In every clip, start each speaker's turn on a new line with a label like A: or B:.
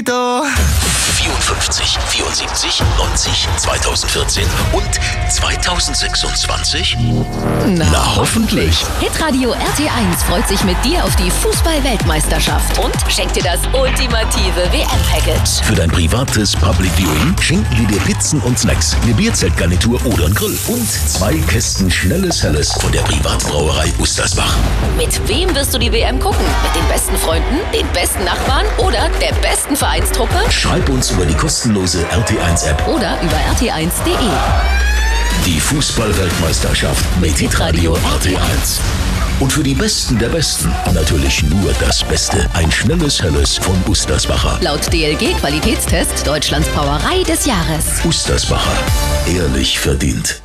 A: 54, 74, 90, 2014 und 2026? Na hoffentlich.
B: Hitradio RT1 freut sich mit dir auf die Fußball-Weltmeisterschaft und schenkt dir das ultimative WM-Package.
A: Für dein privates Public Viewing schenken wir dir Pizzen und Snacks, eine Bierzeltgarnitur oder einen Grill und 2 Kästen schnelles Helles von der Privatbrauerei Ustersbach.
B: Mit wem wirst du die WM gucken? Mit den besten Freunden, den besten Nachbarn oder der besten Vereinstruppe?
A: Schreib uns über die kostenlose RT1-App
B: Oder über rt1.de.
A: Die Fußball-Weltmeisterschaft mit Hitradio RT1. Und für die Besten der Besten natürlich nur das Beste. Ein schnelles Helles von Ustersbacher.
B: Laut DLG-Qualitätstest Deutschlands Brauerei des Jahres.
A: Ustersbacher. Ehrlich verdient.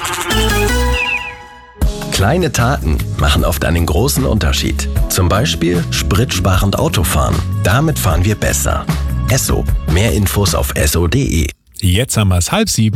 C: Kleine Taten machen oft einen großen Unterschied. Zum Beispiel spritsparend Autofahren. Damit fahren wir besser. Esso. Mehr Infos auf esso.de.
D: Jetzt haben wir es 6:30.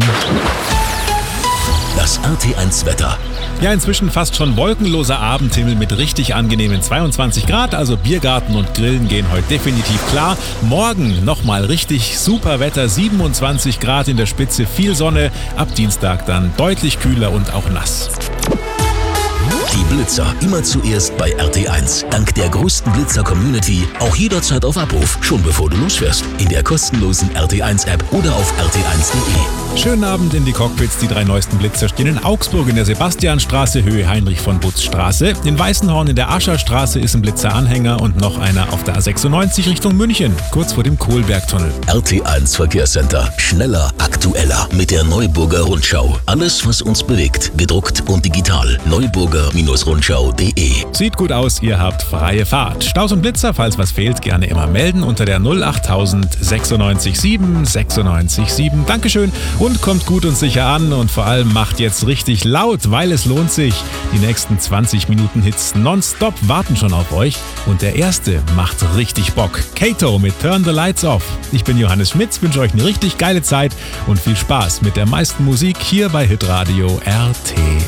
A: Das RT1-Wetter.
D: Ja, inzwischen fast schon wolkenloser Abendhimmel mit richtig angenehmen 22 Grad. Also Biergarten und Grillen gehen heute definitiv klar. Morgen nochmal richtig super Wetter. 27 Grad in der Spitze, viel Sonne. Ab Dienstag dann deutlich kühler und auch nass.
A: Die Blitzer immer zuerst bei RT1. Dank der größten Blitzer-Community auch jederzeit auf Abruf, schon bevor du losfährst. In der kostenlosen RT1-App oder auf rt1.de.
D: Schönen Abend in die Cockpits. Die 3 neuesten Blitzer stehen in Augsburg in der Sebastianstraße, Höhe Heinrich von Butz Straße. In Weißenhorn in der Ascherstraße ist ein Blitzeranhänger und noch einer auf der A96 Richtung München, kurz vor dem Kohlbergtunnel.
A: RT1 Verkehrscenter. Schneller, aktueller mit der Neuburger Rundschau. Alles, was uns bewegt, gedruckt und digital. Neuburger-Rundschau.de.
D: Sieht gut aus, ihr habt freie Fahrt. Staus und Blitzer, falls was fehlt, gerne immer melden unter der 08000 96 7 96 7. Dankeschön und kommt gut und sicher an und vor allem macht jetzt richtig laut, weil es lohnt sich. Die nächsten 20 Minuten Hits nonstop warten schon auf euch und der erste macht richtig Bock. Kato mit Turn the Lights Off. Ich bin Johannes Schmitz, wünsche euch eine richtig geile Zeit und viel Spaß mit der meisten Musik hier bei Hitradio RT.